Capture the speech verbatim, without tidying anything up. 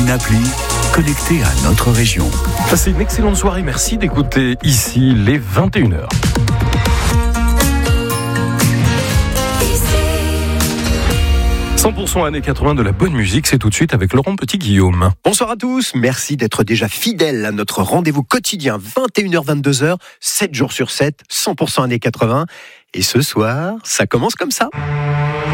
une appli connectée à notre région. Passez une excellente soirée, merci d'écouter ici les vingt et une heures. cent pour cent années quatre-vingts de la bonne musique, c'est tout de suite avec Laurent Petit-Guillaume. Bonsoir à tous, merci d'être déjà fidèles à notre rendez-vous quotidien vingt et une heures vingt-deux heures, sept jours sur sept, cent pour cent années quatre-vingts. Et ce soir, ça commence comme ça.